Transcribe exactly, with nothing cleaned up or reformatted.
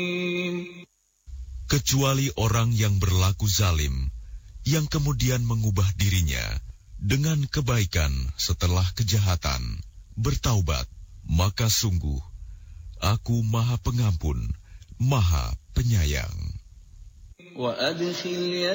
Kecuali orang yang berlaku zalim, yang kemudian mengubah dirinya dengan kebaikan setelah kejahatan, bertaubat, maka sungguh, Aku Maha Pengampun, Maha Penyayang.